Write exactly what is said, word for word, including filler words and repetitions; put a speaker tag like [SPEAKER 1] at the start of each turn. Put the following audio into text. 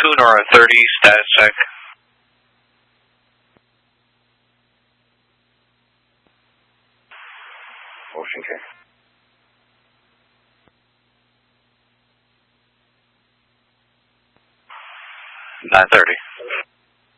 [SPEAKER 1] two Nora thirty, status check.
[SPEAKER 2] Motion carried.
[SPEAKER 1] nine thirty.